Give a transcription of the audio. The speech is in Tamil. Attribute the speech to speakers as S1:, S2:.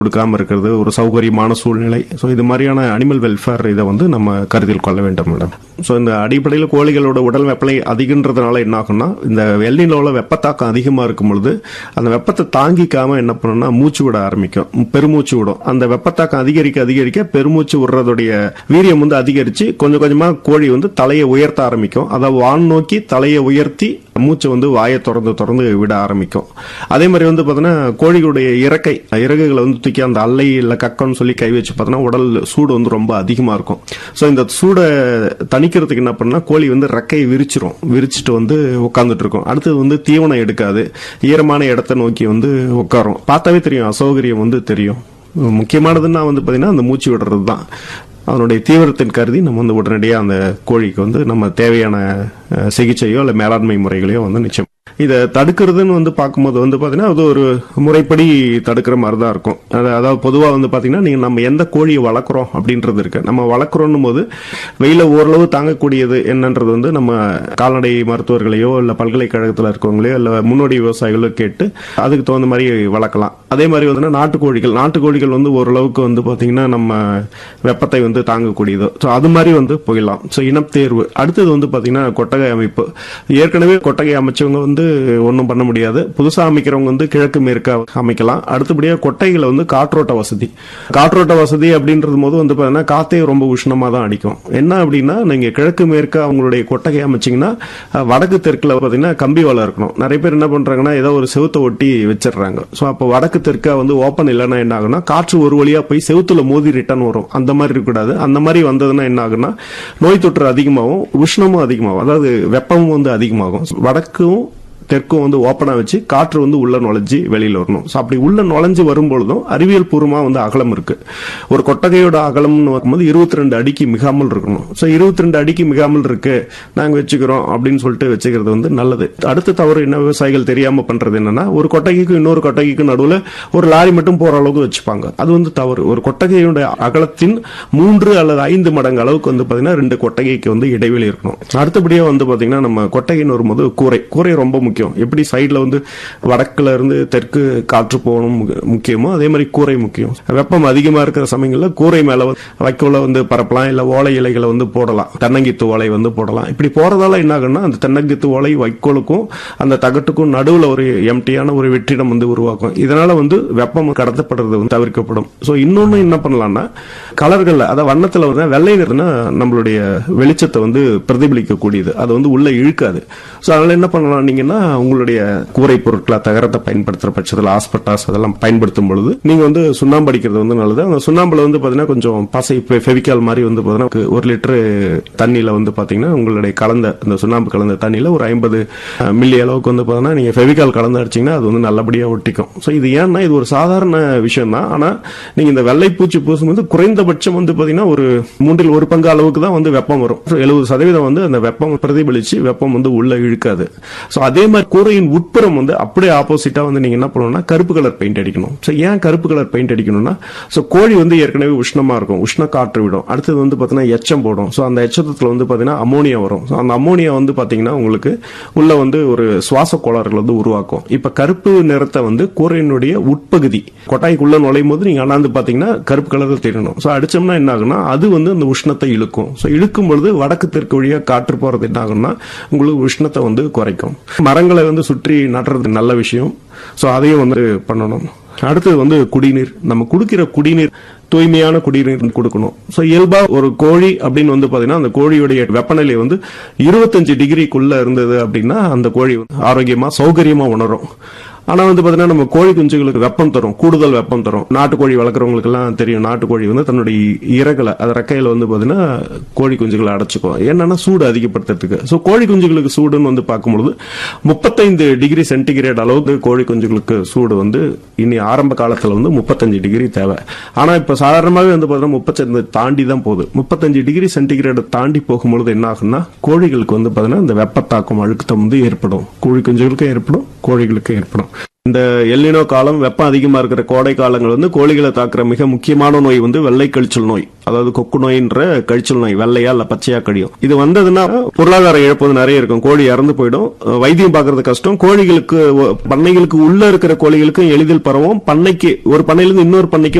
S1: கொடுக்காம இருக்கிறது ஒரு சௌகரியமான சூழ்நிலை. ஸோ இது மாதிரியான அனிமல் வெல்ஃபேர் இதை வந்து நம்ம கருத்தில் கொள்ள வேண்டும் மேடம். ஸோ இந்த அடிப்படையில் கோழிகளோட உடல் வெப்பநிலை அதிகன்றதுனால என்ன ஆகும்னா, இந்த வெள்ளினோட வெப்பத்தாக்கம் அதிகமாக இருக்கும் பொழுது அந்த வெப்பத்தை தாங்கிக்காம என்ன பண்ணணும்னா மூச்சு விட ஆரம்பிக்கும், பெருமூச்சு விடும். அந்த வெப்பத்தாக்கம் அதிகரிக்க அதிகரிக்க பெருமூச்சு விடுறதுடைய வீரியம் வந்து அதிகரிச்சு கொஞ்சம் கொஞ்சமா கோழி வந்து தலையை உயர்த்த ஆரம்பிக்கும். அதாவது வான் நோக்கி தலையை உயர்த்தி மூச்சை வந்து வாயை திறந்து விட ஆரம்பிக்கும். அதே மாதிரி வந்து பார்த்தீங்கன்னா கோழிகளுடைய இறகுகளை வந்து தூக்கி அந்த அல்லை இல்லை கக்கன்னு சொல்லி கை வச்சு பார்த்தோன்னா உடல் சூடு வந்து ரொம்ப அதிகமாக இருக்கும். ஸோ இந்த சூடை தணிக்கிறதுக்கு என்ன பண்ணா கோழி வந்து ரெக்கையை விரிச்சிட்டு வந்து உட்காந்துட்டு இருக்கும். அடுத்தது வந்து தீவனம் எடுக்காது, ஈரமான இடத்தை நோக்கி வந்து உட்காரும். பார்த்தாவே தெரியும், அசௌகரியம் வந்து தெரியும். முக்கியமானதுன்னா வந்து பார்த்தீங்கன்னா அந்த மூச்சு விடுறது தான். அதனுடைய தீவிரத்தின் கருதி நம்ம வந்து உடனடியாக அந்த கோழிக்கு வந்து நம்ம தேவையான சிகிச்சையோ இல்லை மேலாண்மை முறைகளையோ வந்து நிச்சயம் இதை தடுக்கிறதுன்னு வந்து பார்க்கும்போது வந்து பார்த்தீங்கன்னா அது ஒரு முறைப்படி தடுக்கிற மாதிரி தான் இருக்கும். அதாவது பொதுவாக வந்து பார்த்தீங்கன்னா நீங்கள் நம்ம எந்த கோழியை வளர்க்குறோம் அப்படின்றது இருக்கு. நம்ம வளர்க்குறோன்னும் போது வெயில ஓரளவு தாங்கக்கூடியது என்னன்றது வந்து நம்ம கால்நடை மருத்துவர்களையோ இல்லை பல்கலைக்கழகத்தில் இருக்கவங்களையோ இல்லை முன்னோடி விவசாயிகளோ கேட்டு அதுக்கு தகுந்த மாதிரி வளர்க்கலாம். அதே மாதிரி வந்து நாட்டுக்கோழிகள் வந்து ஓரளவுக்கு வந்து பார்த்தீங்கன்னா நம்ம வெப்பத்தை வந்து தாங்கக்கூடியது. ஸோ அது மாதிரி வந்து போயிடலாம். ஸோ இனத்தேர்வு அடுத்தது வந்து பார்த்தீங்கன்னா கொட்டகை அமைப்பு. ஏற்கனவே கொட்டகை அமைச்சவங்க வந்து ஒன்றும் பண்ண முடியாது. புதுசாக அமைக்கிறவங்க வந்து கிழக்கு மேற்கா அமைக்கலாம். அடுத்தபடியாக கொட்டைகளை வந்து காற்றோட்ட வசதி அப்படின்றது போது வந்து பார்த்தீங்கன்னா காத்தே ரொம்ப உஷ்ணமாக தான் அடிக்கும். என்ன அப்படின்னா நீங்க கிழக்கு மேற்கா அவங்களுடைய கொட்டகை அமைச்சிங்கன்னா வடக்கு தெற்குல பார்த்தீங்கன்னா கம்பி வலை இருக்கணும். நிறைய பேர் என்ன பண்றாங்கன்னா ஏதோ ஒரு செவுத்தை ஒட்டி வச்சிடறாங்க. ஸோ அப்போ வடக்கு தெற்கா வந்து ஓப்பன் இல்லைன்னா என்ன ஆகுனா காற்று ஒரு வழியா போய் செவுத்துல மோதி ரிட்டர்ன் வரும். அந்த மாதிரி இருக்கக்கூடாது. அந்த மாதிரி வந்ததுன்னா என்ன ஆகுனா நோய் தொற்று அதிகமாகும், உஷ்ணமும் அதிகமாகும், அதாவது வெப்பமும் வந்து அதிகமாகும். வடக்கும் தெற்கும் வந்து ஓப்பனா வச்சு காற்று வந்து உள்ள நுழைஞ்சு வெளியில வரணும். ஸோ அப்படி உள்ள நுழைஞ்சு வரும்பொழுதும் அறிவியல் பூர்வமா வந்து அகலம் இருக்கு. ஒரு கொட்டகையோட அகலம்னு வரும்போது 22 அடிக்கு மிகாமல் இருக்கணும். ஸோ 22 அடிக்கு மிகாமல் இருக்கு நாங்க வச்சுக்கிறோம் அப்படின்னு சொல்லிட்டு வச்சுக்கிறது வந்து நல்லது. அடுத்த தவறு என்ன விவசாயிகள் தெரியாம பண்றது என்னன்னா, ஒரு கொட்டகைக்கும் இன்னொரு கொட்டகைக்கும் நடுவில் ஒரு லாரி மட்டும் போற அளவுக்கு வச்சுப்பாங்க. அது வந்து தவறு. ஒரு கொட்டகையோட அகலத்தின் 3 அல்லது 5 மடங்கு அளவுக்கு வந்து பாத்தீங்கன்னா 2 கொட்டகைக்கு வந்து இடைவெளி இருக்கணும். அடுத்தபடியா வந்து பாத்தீங்கன்னா நம்ம கொட்டகைன்னு வரும்போது கூரை ரொம்ப முக்கியம். எப்படி சைட்ல வந்து வடக்குல இருந்து தெற்கு காற்று போகணும் முக்கியமோ அதே மாதிரி கூரை முக்கியம். வெப்பம் அதிகமா இருக்கிற சமயங்களில் கூரை மேல வைக்கோல வந்து பரப்பலாம், இல்ல ஓலை இலைகளை வந்து போடலாம், தென்னங்கித்து ஓலை வந்து போடலாம். இப்படி போறதால என்ன ஆகும்னா அந்த தென்னங்கித்து ஓலை வைக்கோலுக்கும் அந்த தகட்டுக்கும் நடுவில் ஒரு எம்டியான ஒரு வெற்றிடம் வந்து உருவாக்கும். இதனால வந்து வெப்பம் கடத்தப்படுறது வந்து தவிர்க்கப்படும். ஸோ இன்னொன்னு என்ன பண்ணலாம்னா கலர்கள், அதாவது வண்ணத்துல வந்து வெள்ளை நிறம்னா நம்மளுடைய வெளிச்சத்தை வந்து பிரதிபலிக்க கூடியது, அது வந்து உள்ள இழுக்காது. ஸோ அதனால என்ன பண்ணலாம் நீங்கன்னா உங்களுடைய கூரை பொருட்களை தகரத்தை பயன்படுத்துற பட்சத்தில் ஆஸ்பெட்டாஸ் அதெல்லாம் பயன்படுத்தும் பொழுது நீங்க வந்து சுண்ணாம்பு அடிக்கிறது வந்து நல்லது. அந்த சுண்ணாம்புல வந்து பாத்தீங்கன்னா கொஞ்சம் பசை ஃபெவிகால் மாதிரி வந்து பாத்தீங்கன்னா 1 லிட்டர் தண்ணியில வந்து பாத்தீங்கன்னா உங்களுடைய அந்த சுண்ணாம்பு கலந்த தண்ணியில ஒரு 50 மில்லி அளவுக்கு வந்து பாத்தீங்கன்னா நீங்க ஃபெவிகால் கலந்து அடிச்சீங்கன்னா அது வந்து நல்லபடியா ஒட்டிக்கும். ஸோ இது ஏன்னா இது ஒரு சாதாரண விஷயம் தான். ஆனா நீங்க இந்த வெள்ளை பூச்சி பூசும்போது குறைந்தபட்சம் வந்து பாத்தீங்கன்னா ஒரு 3 1 பங்கு அளவுக்கு தான் வந்து வெப்பம் வரும். 70% வந்து அந்த வெப்பம் பிரதிபலிச்சு வெப்பம் வந்து உள்ள இழுக்காது. ஸோ அதே மாதிரி கூரையின் உட்புறம் வந்து அப்படியே ஆப்போசிட்டா வந்து நீங்க என்ன பண்ணணும்னா கருப்பு கலர் பெயிண்ட் அடிக்கணும். ஸோ ஏன் கருப்பு கலர் பெயிண்ட் அடிக்கணும்னா ஸோ கோழி வந்து ஏற்கனவே உஷ்ணமா இருக்கும், உஷ்ண காற்று விடும். அடுத்தது வந்து பாத்தீங்கன்னா எச்சம் போடும். ஸோ அந்த எச்சத்துல வந்து பாத்தீங்கன்னா அமோனியா வரும். ஸோ அந்த அமோனியா வந்து பாத்தீங்கன்னா உங்களுக்கு உள்ள வந்து ஒரு சுவாச கோளாறுகள் வந்து உருவாக்கும். இப்ப கருப்பு நிறத்தை வந்து கூரையினுடைய உட்பகுதி கொட்டாய்க்குள்ள நுழையும் போது நீங்க அண்ணாந்து பாத்தீங்கன்னா கருப்பு கலரில் தெரியணும். ஸோ அடிச்சோம்னா என்ன ஆகும்னா அது வந்து அந்த உஷ்ணத்தை இழுக்கும். ஸோ இழுக்கும் பொழுது வடக்கு தெற்கு வழியா காற்று போறது என்ன ஆகும்னா உங்களுக்கு உஷ்ணத்தை வந்து குறைக்கும். மரங்களை வந்து சுற்றி நடுறது நல்ல விஷயம். சோ அதையும் வந்து பண்ணணும். அடுத்தது வந்து குடிநீர். நம்ம குடிக்கிற குடிநீர் தூய்மையான குடிநீர் கொடுக்கணும். சோ இயல்பா ஒரு கோழி அப்படின்னு வந்து பாத்தீங்கன்னா அந்த கோழியுடைய வெப்பநிலை வந்து 25 டிகிரிக்குள்ள இருந்தது அப்படின்னா அந்த கோழி ஆரோக்கியமா சௌகரியமா உணரும். ஆனா வந்து பாத்தீங்கன்னா நம்ம கோழி குஞ்சுகளுக்கு வெப்பம் தரும், கூடுதல் வெப்பம் தரும். நாட்டுக்கோழி வளர்க்குறவங்களுக்கு எல்லாம் தெரியும், நாட்டுக்கோழி வந்து தன்னுடைய இறகுல அது ரெக்கையில வந்து பாத்தீங்கன்னா கோழி குஞ்சுகளை அடைச்சுக்கும். என்னன்னா சூடு அதிகப்படுத்துறதுக்கு. சோ கோழி குஞ்சுகளுக்கு சூடுன்னு வந்து பார்க்கும்பொழுது 35 டிகிரி சென்டிகிரேட் அளவுக்கு கோழி குஞ்சுகளுக்கு சூடு வந்து இனி ஆரம்ப காலத்துல வந்து 35 டிகிரி தேவை. ஆனா இப்ப சாதாரணமாவே வந்து பாத்தீங்கன்னா 35 தாண்டி தான் போகுது. 35 டிகிரி சென்டிகிரேட் தாண்டி போகும்பொழுது என்ன ஆகும்னா கோழிகளுக்கு வந்து பாத்தீங்கன்னா இந்த வெப்பத்தாக்கம் அழுத்தம் வந்து ஏற்படும். கோழி குஞ்சுகளுக்கும் ஏற்படும், கோழிகளுக்கும் ஏற்படும். இந்த எல்னினோ காலம் வெப்பம் அதிகமா இருக்கிற கோடை காலங்கள் வந்து கோழிகளை தாக்குற மிக முக்கியமான நோய் வந்து வெள்ளை கழிச்சல் நோய், அதாவது கொக்கு நோயின்ற கழிச்சல் நோய், வெள்ளையா இல்ல பச்சையா கழியும். இது வந்ததுன்னா பொருளாதார இழப்பு நிறைய இருக்கும், கோழி இறந்து போயிடும், வைத்தியம் பார்க்கறது கஷ்டம். கோழிகளுக்கு பண்ணைகளுக்கு உள்ள இருக்கிற கோழிகளுக்கும் எளிதில் பரவும், பண்ணைக்கு ஒரு பண்ணையிலிருந்து இன்னொரு பண்ணைக்கு